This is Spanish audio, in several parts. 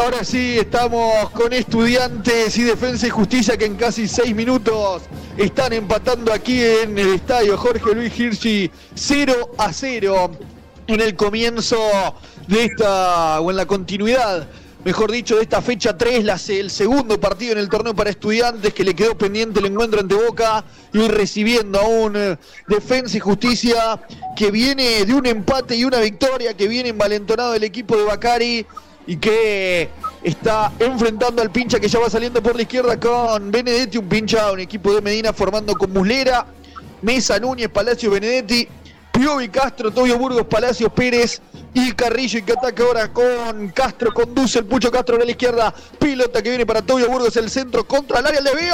Ahora sí, estamos con Estudiantes y Defensa y Justicia que en casi 6 minutos están empatando aquí en el estadio Jorge Luis Hirschi 0-0 en el comienzo de esta, o en la continuidad, mejor dicho, de esta fecha 3, el segundo partido en el torneo para Estudiantes, que le quedó pendiente el encuentro ante Boca, y hoy recibiendo a un Defensa y Justicia que viene de un empate y una victoria, que viene envalentonado el equipo de Bacari y que está enfrentando al pincha que ya va saliendo por la izquierda con Benedetti, un pincha, un equipo de Medina formando con Muslera, Mesa, Núñez, Palacio, Benedetti, Piovi, Castro, Tobio Burgos, Palacios, Pérez y Carrillo, y que ataca ahora con Castro, conduce el Pucho Castro a la izquierda, pilota que viene para Tobio Burgos, el centro contra el área, el desvío,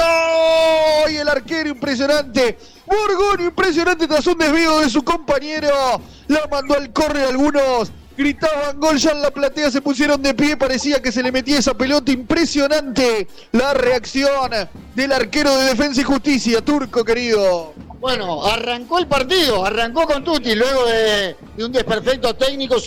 y el arquero impresionante, Borgoño impresionante tras un desvío de su compañero, la mandó al córner, algunos gritaban gol, ya en la platea se pusieron de pie, parecía que se le metía esa pelota, impresionante la reacción del arquero de Defensa y Justicia, Turco querido. Bueno, arrancó el partido, arrancó con Tutti, luego de un desperfecto técnico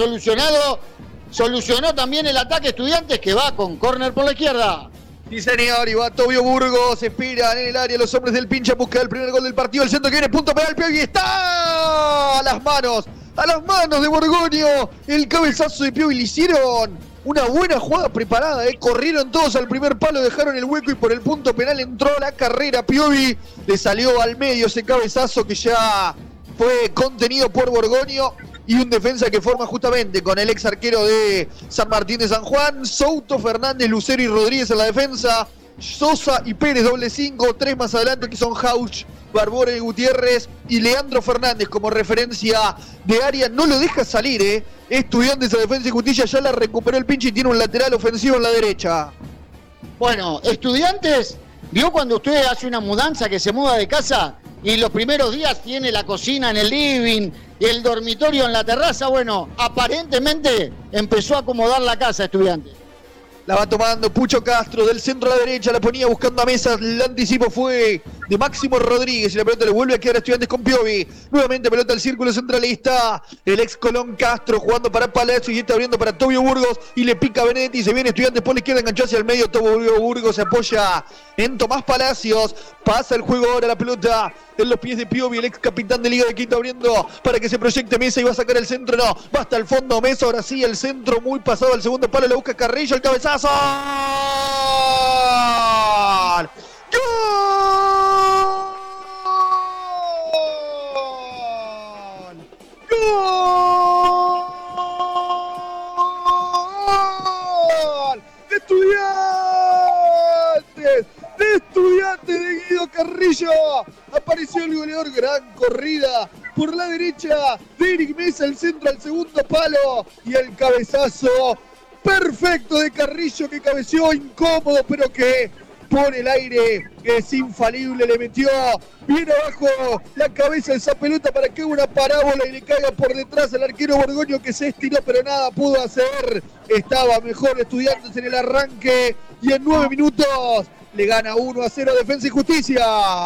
solucionó también el ataque Estudiantes, que va con córner por la izquierda. Sí, señor, y va Tobio Burgos, esperan en el área los hombres del pincha, busca el primer gol del partido, el centro que viene, punto penal, Piovi, está a las manos de Borgoño, el cabezazo de Piovi, le hicieron una buena jugada preparada, corrieron todos al primer palo, dejaron el hueco y por el punto penal entró la carrera, Piovi le salió al medio ese cabezazo que ya fue contenido por Borgoño, y un defensa que forma justamente con el ex arquero de San Martín de San Juan, Souto, Fernández, Lucero y Rodríguez en la defensa, Sosa y Pérez doble 5, 3 más adelante que son Hauch, Barbora y Gutiérrez, y Leandro Fernández como referencia de área, no lo deja salir, Estudiantes a Defensa y Justicia, ya la recuperó el pinche y tiene un lateral ofensivo en la derecha. Bueno, Estudiantes, ¿vio cuando usted hace una mudanza, que se muda de casa y los primeros días tiene la cocina en el living y el dormitorio en la terraza? Bueno, aparentemente empezó a acomodar la casa Estudiantes. La va tomando Pucho Castro del centro a la derecha, la ponía buscando a Mesa, el anticipo fue de Máximo Rodríguez y la pelota le vuelve a quedar a Estudiantes con Piovi. Nuevamente pelota al círculo centralista, el ex Colón Castro jugando para Palacio y está abriendo para Tobio Burgos y le pica a Benedetti y se viene Estudiantes por la izquierda, enganchó hacia el medio, Tobio Burgos se apoya en Tomás Palacios, pasa el juego ahora, la pelota en los pies de Piovi, el ex capitán de Liga de Quito abriendo para que se proyecte Mesa y va a sacar el centro, no, va hasta el fondo Mesa, ahora sí el centro muy pasado al segundo palo, la busca Carrillo, el cabezazo. ¡Gol! ¡Gol! ¡De Estudiantes de Guido Carrillo! Apareció el goleador, gran corrida por la derecha de Eric Mesa, el centro al segundo palo y el cabezazo perfecto de Carrillo, que cabeceó incómodo, pero que pone el aire, que es infalible, le metió bien abajo la cabeza de esa pelota para que haga una parábola y le caiga por detrás al arquero Borgoño, que se estiró pero nada pudo hacer. Estaba mejor Estudiantes en el arranque y en 9 minutos le gana 1-0 Defensa y Justicia.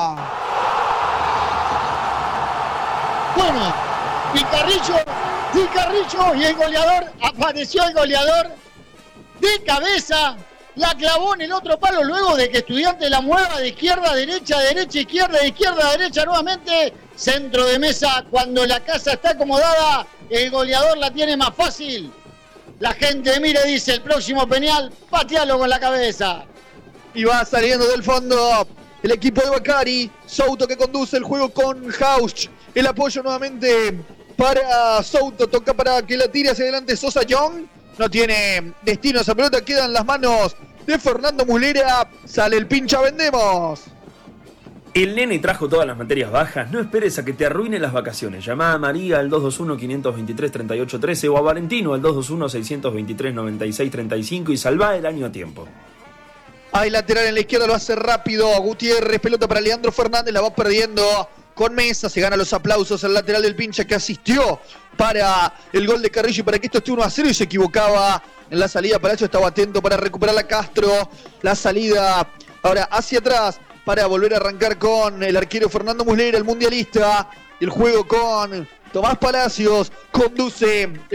Bueno, y Carrillo y el goleador, apareció el goleador de cabeza, la clavó en el otro palo luego de que Estudiantes la mueva de izquierda a derecha, derecha, izquierda, de izquierda a derecha nuevamente, centro de Mesa, cuando la casa está acomodada, el goleador la tiene más fácil. La gente mira y dice, el próximo penal, patealo con la cabeza. Y va saliendo del fondo el equipo de Bacari, Souto que conduce el juego con Hauch, el apoyo nuevamente para Souto, toca para que la tire hacia adelante Sosa Young, no tiene destino esa pelota, queda en las manos de Fernando Muslera, sale el pincha, vendemos. El nene trajo todas las materias bajas, no esperes a que te arruinen las vacaciones. Llamá a María al 221-523-3813 o a Valentino al 221-623-9635 y salvá el año a tiempo. Hay lateral en la izquierda, lo hace rápido Gutiérrez, pelota para Leandro Fernández, la va perdiendo con Mesa, se gana los aplausos al lateral del pincha que asistió para el gol de Carrillo y para que esto esté 1-0 y se equivocaba en la salida. Palacio estaba atento para recuperar a Castro, la salida ahora hacia atrás para volver a arrancar con el arquero Fernando Muslera, el mundialista, el juego con Tomás Palacios, conduce